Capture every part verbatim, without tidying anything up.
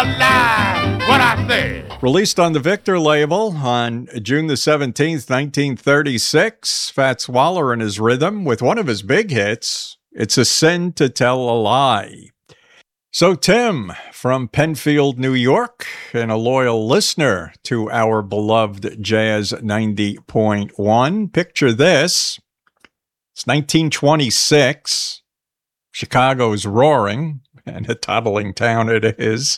lie what I said. Released on the Victor label on June the seventeenth, nineteen thirty-six, Fats Waller and his rhythm with one of his big hits, It's a Sin to Tell a Lie. So Tim, from Penfield, New York, and a loyal listener to our beloved Jazz ninety point one, picture this. It's nineteen twenty-six. Chicago's roaring, and a toddling town it is.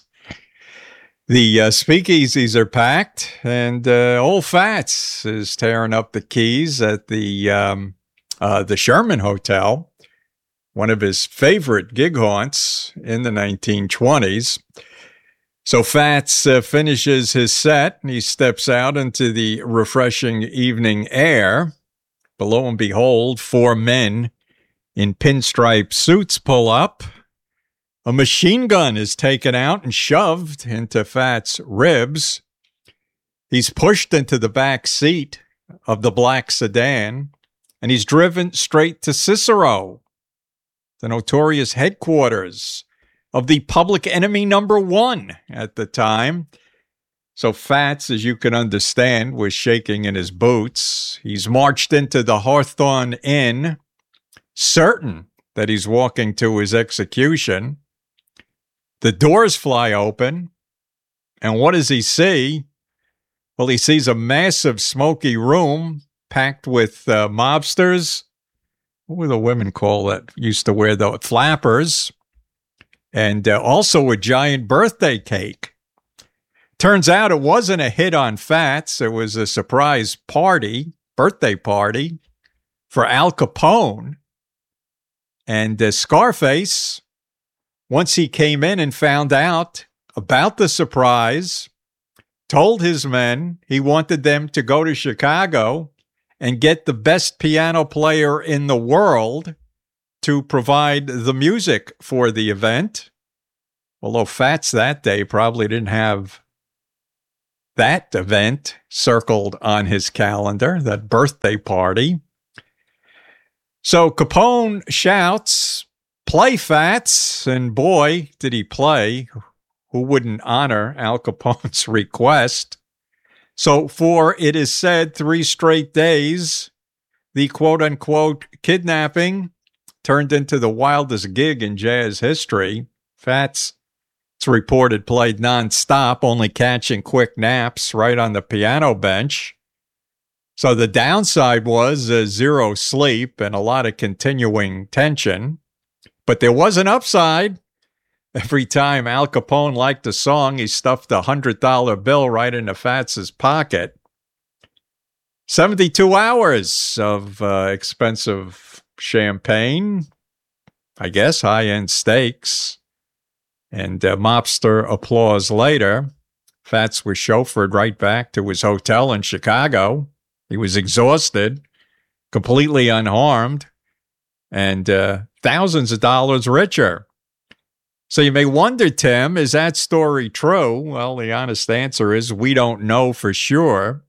The uh, speakeasies are packed, and uh, old Fats is tearing up the keys at the um, uh, the Sherman Hotel, one of his favorite gig haunts in the nineteen twenties. So Fats uh, finishes his set, and he steps out into the refreshing evening air. Below and behold, four men in pinstripe suits pull up. A machine gun is taken out and shoved into Fats' ribs. He's pushed into the back seat of the black sedan, and he's driven straight to Cicero, the notorious headquarters of the Public Enemy number one at the time. So Fats, as you can understand, was shaking in his boots. He's marched into the Hawthorne Inn, certain that he's walking to his execution. The doors fly open, and what does he see? Well, he sees a massive smoky room packed with uh, mobsters. What were the women called that used to wear the flappers? And uh, also a giant birthday cake. Turns out it wasn't a hit on Fats. It was a surprise party, birthday party, for Al Capone. And uh, Scarface, once he came in and found out about the surprise, told his men he wanted them to go to Chicago and get the best piano player in the world to provide the music for the event. Although Fats that day probably didn't have that event circled on his calendar, that birthday party. So Capone shouts, "Play, Fats," and boy, did he play. Who wouldn't honor Al Capone's request? So for, it is said, three straight days, the quote-unquote kidnapping turned into the wildest gig in jazz history. Fats, it's reported, played nonstop, only catching quick naps right on the piano bench. So the downside was uh, zero sleep and a lot of continuing tension. But there was an upside. Every time Al Capone liked a song, he stuffed a one hundred dollar bill right into Fats's pocket. seventy-two hours of uh, expensive champagne, I guess high-end steaks, and uh, mobster applause later. Fats was chauffeured right back to his hotel in Chicago. He was exhausted, completely unharmed, and uh, thousands of dollars richer. So you may wonder, Tim, is that story true? Well, the honest answer is we don't know for sure.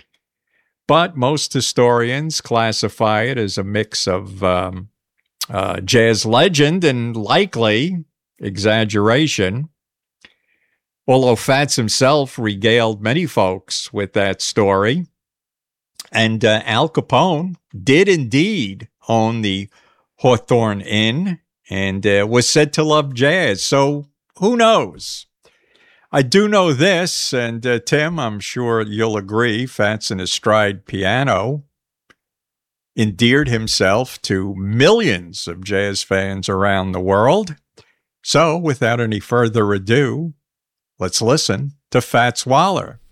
But most historians classify it as a mix of um, uh, jazz legend and likely exaggeration. Although Fats himself regaled many folks with that story. And uh, Al Capone did indeed own the Hawthorne Inn and uh, was said to love jazz. So who knows? I do know this, and uh, Tim, I'm sure you'll agree, Fats and his stride piano endeared himself to millions of jazz fans around the world. So without any further ado, let's listen to Fats Waller.